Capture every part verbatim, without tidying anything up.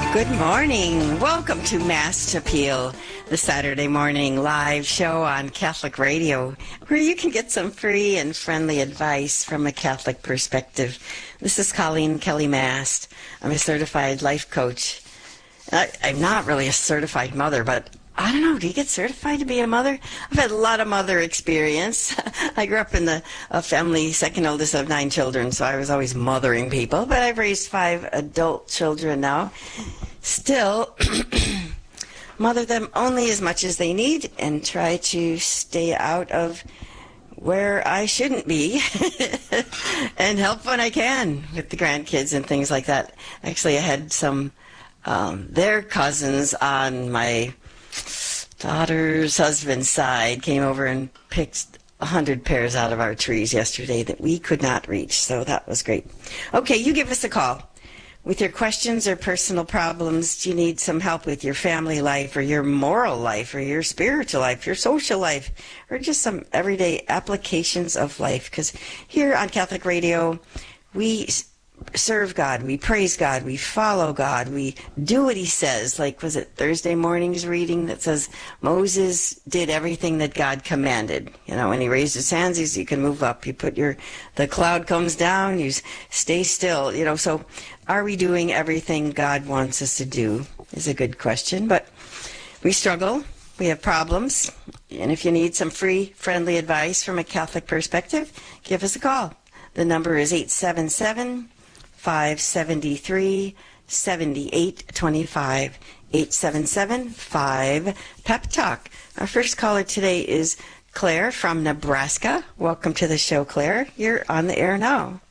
Good morning. Welcome to Mass Appeal, the Saturday morning live show on Catholic Radio, where you can get some free and friendly advice from a Catholic perspective. This is Colleen Kelly Mast. I'm a certified life coach. I, I'm not really a certified mother, but I don't know, do you get certified to be a mother? I've had a lot of mother experience. I grew up in the a family, second oldest of nine children, so I was always mothering people, but I've raised five adult children now. Still, mother them only as much as they need and try to stay out of where I shouldn't be and help when I can with the grandkids and things like that. Actually, I had some, um, their cousins on my daughter's husband's side came over and picked a hundred pears out of our trees yesterday that we could not reach, so that was great. Okay, you give us a call. With your questions or personal problems, do you need some help with your family life or your moral life or your spiritual life, your social life, or just some everyday applications of life? Because here on Catholic Radio, we serve God, we praise God, we follow God, we do what he says. Like, was it Thursday morning's reading that says Moses did everything that God commanded? You know, when he raised his hands, he said, you can move up. You put your, the cloud comes down, you stay still. You know, so are we doing everything God wants us to do is a good question. But we struggle, we have problems, and if you need some free, friendly advice from a Catholic perspective, give us a call. The number is eight seven seven, five seven three, seven eight two five, eight seven seven, five, Pep Talk. Our first caller today is Claire from Nebraska. Welcome to the show, Claire. You're on the air now.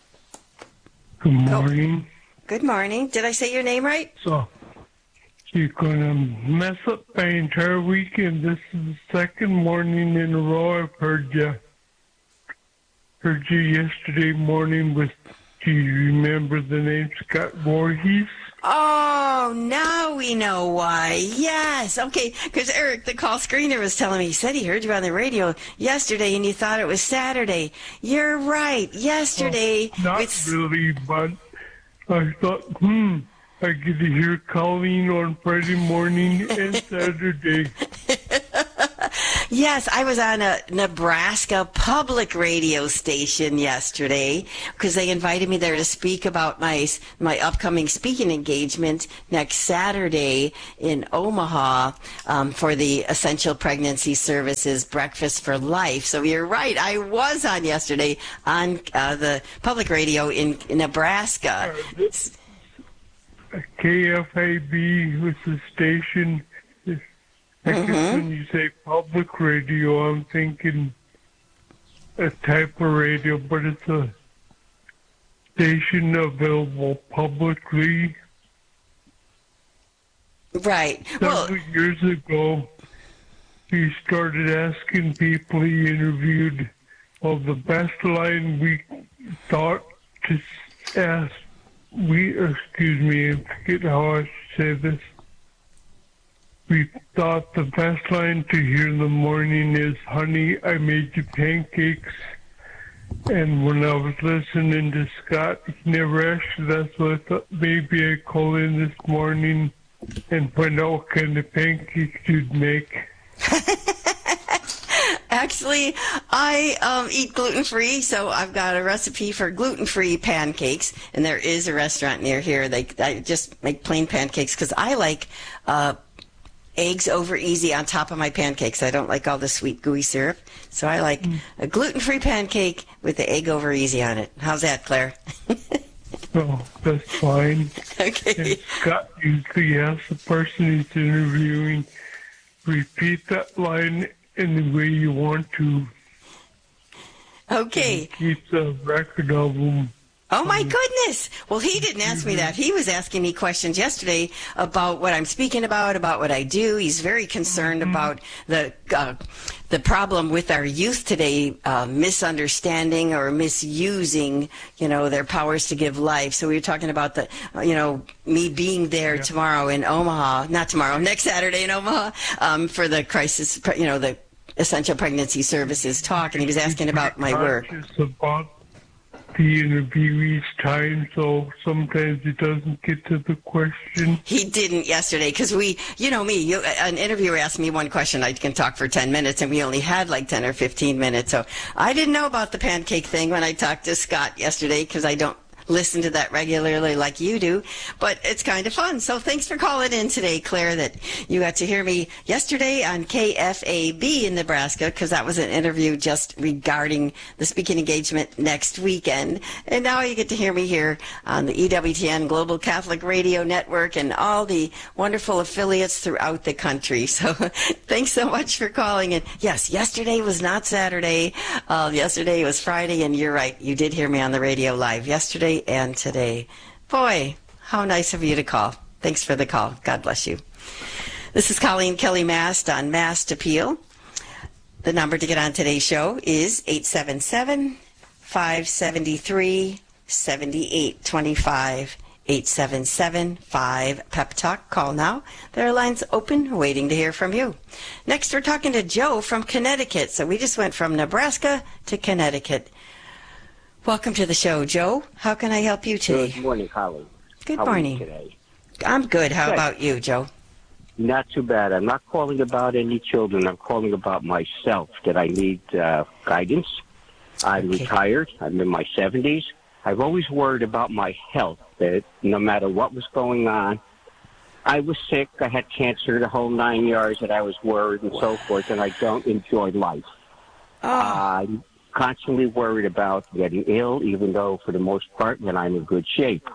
Good morning. Oh, good morning. Did I say your name right? So, you're going to mess up my entire weekend. This is the second morning in a row I've heard you. Heard you yesterday morning with, do you remember the name, Scott Voorhees? Oh, now we know why. Yes. Okay, because Eric, the call screener, was telling me, he said he heard you on the radio yesterday and you thought it was Saturday. You're right. Yesterday. Oh, not with... really, but I thought, hmm, I get to hear Colleen on Friday morning and Saturday. Yes, I was on a Nebraska public radio station yesterday because they invited me there to speak about my my upcoming speaking engagement next Saturday in Omaha um, for the Essential Pregnancy Services Breakfast for Life. So you're right, I was on yesterday on uh, the public radio in, in Nebraska. K F A B was the station. I guess Mm-hmm. when you say public radio, I'm thinking a type of radio, but it's a station available publicly. Right. Several Well, years ago, he started asking people he interviewed, well, the best line we thought to ask, we, excuse me, I forget how I should say this. We thought the best line to hear in the morning is, honey, I made you pancakes. And when I was listening to Scott, he never asked you that, so I thought maybe I'd call in this morning and find out what kind of pancakes you'd make. actually, I um, eat gluten-free, so I've got a recipe for gluten-free pancakes, and there is a restaurant near here. They I just make plain pancakes because I like uh, eggs over easy on top of my pancakes. I don't like all the sweet gooey syrup, so I like mm. a gluten-free pancake with the egg over easy on it. How's that, Claire? Oh, that's fine. Okay. And Scott usually asks the person he's interviewing, repeat that line in the way you want to. Okay. Keep the record of them. Oh, my goodness. Well, he didn't ask me that. He was asking me questions yesterday about what I'm speaking about, about what I do. He's very concerned mm-hmm. about the uh, the problem with our youth today, uh, misunderstanding or misusing, you know, their powers to give life. So we were talking about the, you know, me being there yeah. tomorrow in Omaha, not tomorrow, next Saturday in Omaha um, for the crisis, you know, the Essential Pregnancy Services talk, and he was asking about my work. About the interview each time, so sometimes he doesn't get to the question. He didn't yesterday because we, you know me, you, an interviewer asked me one question, I can talk for ten minutes, and we only had like ten or fifteen minutes. So I didn't know about the pancake thing when I talked to Scott yesterday because I don't listen to that regularly like you do, but it's kind of fun. So thanks for calling in today, Claire, that you got to hear me yesterday on K F A B in Nebraska, because that was an interview just regarding the speaking engagement next weekend. And now you get to hear me here on the E W T N Global Catholic Radio Network and all the wonderful affiliates throughout the country. So thanks so much for calling in. Yes, yesterday was not Saturday. Uh, yesterday was Friday, and you're right. You did hear me on the radio live yesterday and today. Boy, how nice of you to call. Thanks for the call. God bless you. This is Colleen Kelly Mast on Mast Appeal. The number to get on today's show is eight seven seven, five seven three, seven eight two five. eight seven seven, five, Pep Talk. Call now. There are lines open, waiting to hear from you. Next, we're talking to Joe from Connecticut. So we just went from Nebraska to Connecticut. Welcome to the show, Joe. How can I help you today? Good morning, Holly. Good How morning. Are you today? I'm good. How Good. about you, Joe? Not too bad. I'm not calling about any children. I'm calling about myself, that I need uh, guidance. I'm Okay. retired. I'm in my seventies. I've always worried about my health, that no matter what was going on, I was sick, I had cancer, the whole nine yards, that I was worried and so forth, and I don't enjoy life. Oh, I'm constantly worried about getting ill, even though for the most part, when I'm in good shape.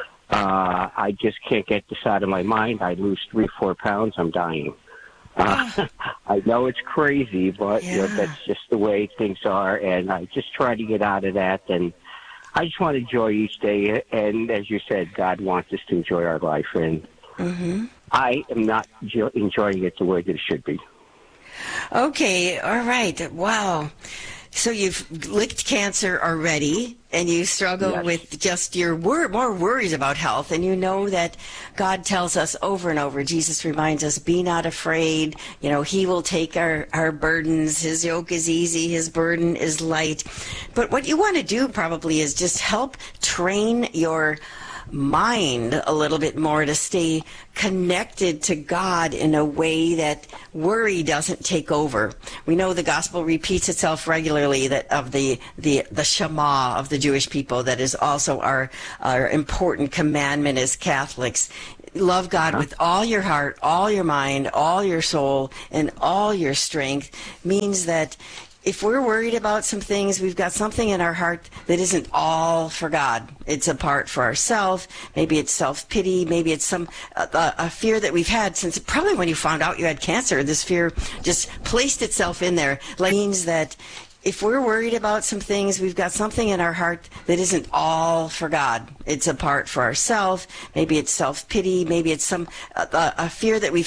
Uh, I just can't get this out of my mind. I lose three, four pounds, I'm dying. Uh, I know it's crazy, but you know, Yeah. that's just the way things are, and I just try to get out of that, and I just want to enjoy each day, and as you said, God wants us to enjoy our life, and mm-hmm. I am not jo- enjoying it the way that it should be. Okay, all right. Wow. So you've licked cancer already, and you struggle Yes. with just your wor- more worries about health, and you know that God tells us over and over, Jesus reminds us, be not afraid. You know, he will take our, our burdens. His yoke is easy. His burden is light. But what you want to do probably is just help train your mind a little bit more to stay connected to God in a way that worry doesn't take over. We know the gospel repeats itself regularly, that of the the the Shema of the Jewish people, that is also our our important commandment as Catholics. Love God with all your heart, all your mind, all your soul, and all your strength, means that if we're worried about some things, we've got something in our heart that isn't all for God. It's a part for ourselves. Maybe it's self-pity. Maybe it's some uh, a fear that we've had since probably when you found out you had cancer. This fear just placed itself in there. Like, means that if we're worried about some things, we've got something in our heart that isn't all for God. It's a part for ourselves. Maybe it's self-pity. Maybe it's some uh, a fear that we've